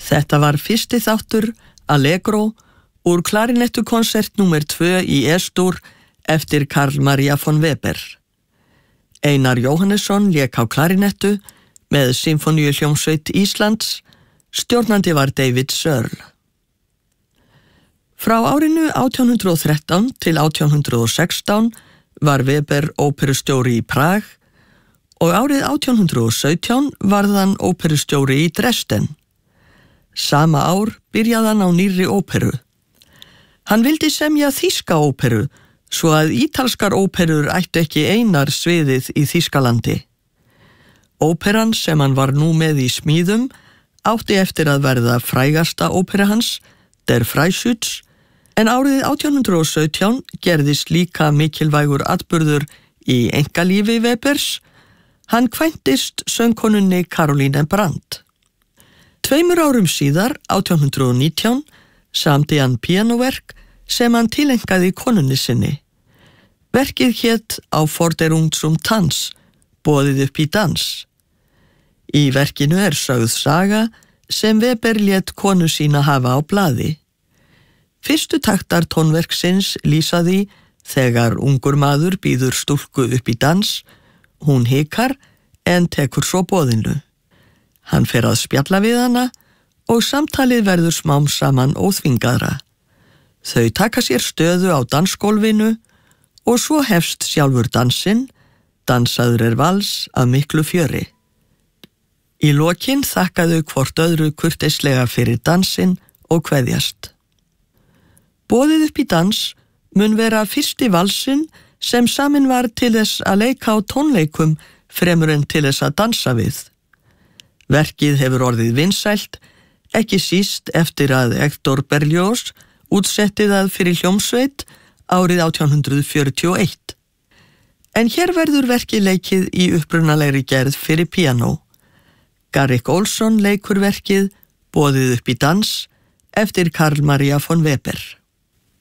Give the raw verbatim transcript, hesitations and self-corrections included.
Þetta var fyrsti þáttur Allegro úr klarinettukonsert númer tvö í E-stúr eftir Karl Maria von Weber. Einar Jóhannesson lék á klarinettu með Sinfóníuhljómsveit Íslands, stjórnandi var David Searle. Frá árinu átján hundrað og þrettán til átján hundrað og sextán var Weber óperustjóri í Prag og árið átján hundrað og sautján varð hann óperustjóri í Dresden. Sama ár byrjaði hann á nýrri óperu. Hann vildi semja þýska óperu svo að ítalskar óperur ættu ekki einar sviðið í Þýskalandi. Óperan sem hann var nú með í smíðum átti eftir að verða frægasta ópera hans, Der Freischütz, en árið átján hundrað og sautján gerðist líka mikilvægur atburður í einkalífi Webers. Hann kvæntist söngkonunni Caroline Brandt. Tveimur árum síðar, átján hundrað og nítján, samdi hann píanóverk sem hann tileinkaði konunni sinni. Verkið hét Aufforderung zum Tanz, boðið upp í dans. Í verkinu er sögð saga sem Weber lét konu sína hafa á blaði. Fyrstu taktar tónverksins lýsa því þegar ungur maður býður stúlku upp í dans, hún hikar en tekur svo boðinu. Hann fer að spjalla við hana og samtalið verður smám saman óþvingaðra. Þau taka sér stöðu á dansgólfinu og svo hefst sjálfur dansinn, dansaður er vals af miklu fjöri. Í lokin þakka þau hvort öðru kurteislega fyrir dansinn og kveðjast. Boðið upp í dans mun vera fyrsti valsinn sem samin var til þess að leika á tónleikum fremur en til þess að dansa við. Verkið hefur orðið vinsælt, ekki síst eftir að Hector Berlioz útsetti það fyrir hljómsveit árið átján hundrað fjörutíu og eitt. En hér verður verkið leikið í upprunalegri gerð fyrir píanó. Garrick Olson leikur verkið Boðið upp í dans eftir Karl Maria von Weber.